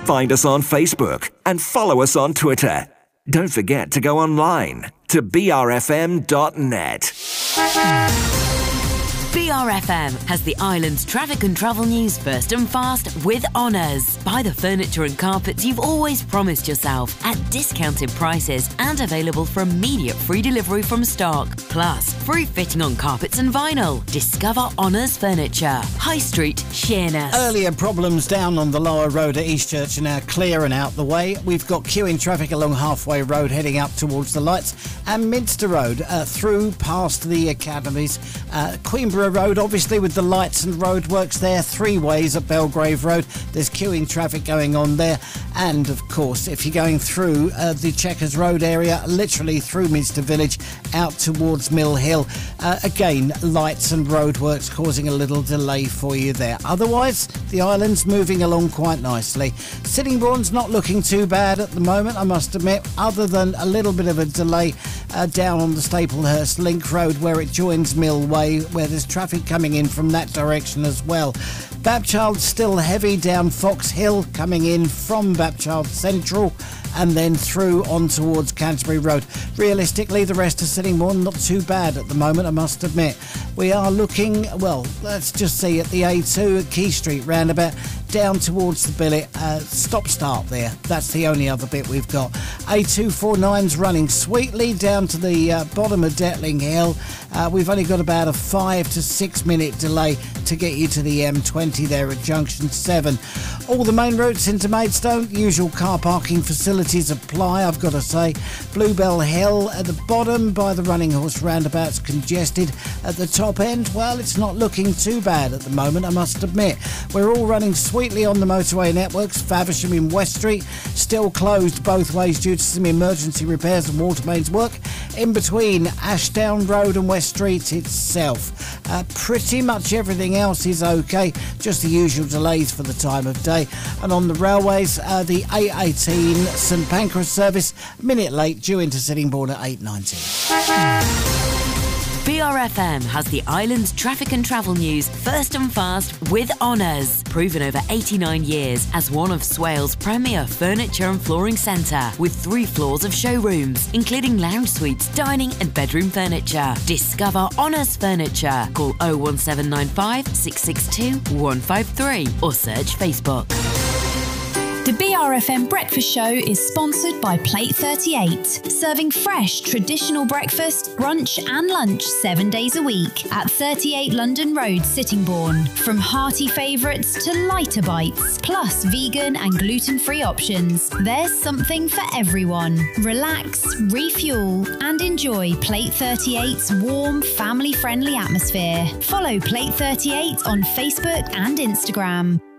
Find us on Facebook and follow us on Twitter. Don't forget to go online to brfm.net. BRFM has the island's traffic and travel news first and fast with Honours. Buy the furniture and carpets you've always promised yourself at discounted prices and available for immediate free delivery from stock. Plus, free fitting on carpets and vinyl. Discover Honours Furniture. High Street, Sheerness. Earlier problems down on the lower road at Eastchurch are now clear and out the way. We've got queuing traffic along Halfway Road heading up towards the lights, and Minster Road through past the academies. Queenborough Road, obviously, with the lights and roadworks there, 3 ways at Belgrave Road. There's queuing traffic going on there. And, of course, if you're going through the Chequers Road area, literally through Minster Village, out towards Mill Hill, again, lights and roadworks causing a little delay for you there. Otherwise, the island's moving along quite nicely. Sittingbourne's not looking too bad at the moment, I must admit, other than a little bit of a delay down on the Staplehurst Link Road where it joins Mill Way, where there's traffic coming in from that direction as well. Bapchild's still heavy down Fox Hill, coming in from Bapchild Central and then through on towards Canterbury Road. Realistically, the rest of Sittingbourne not too bad at the moment, I must admit. We are looking, well, let's just see, at the A2 at Key Street roundabout, down towards the billet, stop-start there. That's the only other bit we've got. A249's running sweetly down to the bottom of Detling Hill. We've only got about a 5 to 6 minute delay to get you to the M20 there at Junction 7. All the main routes into Maidstone, usual car parking facilities apply, I've got to say. Bluebell Hill at the bottom by the Running Horse roundabout's congested. At the top end, well, it's not looking too bad at the moment, I must admit. We're all running sweetly on the motorway networks. Faversham in West Street still closed both ways due to some emergency repairs and water mains work. In between Ashdown Road and West Street itself, pretty much everything else is okay, just the usual delays for the time of day. And on the railways, the A18 St Pancras service, a minute late, due into Sittingbourne at 8:19. BRFM has the island's traffic and travel news first and fast with Honours. Proven over 89 years as one of Swale's premier furniture and flooring centre, with 3 floors of showrooms, including lounge suites, dining and bedroom furniture. Discover Honours Furniture. Call 01795 662 153 or search Facebook. The BRFM Breakfast Show is sponsored by Plate 38, serving fresh, traditional breakfast, brunch and lunch 7 days a week at 38 London Road, Sittingbourne. From hearty favourites to lighter bites, plus vegan and gluten-free options, there's something for everyone. Relax, refuel and enjoy Plate 38's warm, family-friendly atmosphere. Follow Plate 38 on Facebook and Instagram.